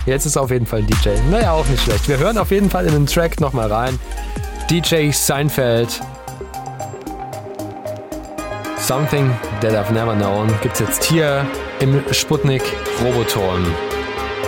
jetzt ist er auf jeden Fall ein DJ. Naja, auch nicht schlecht. Wir hören auf jeden Fall in den Track nochmal rein. DJ Seinfeld. Something That I've Never Known gibt's jetzt hier im Sputnik Roboton.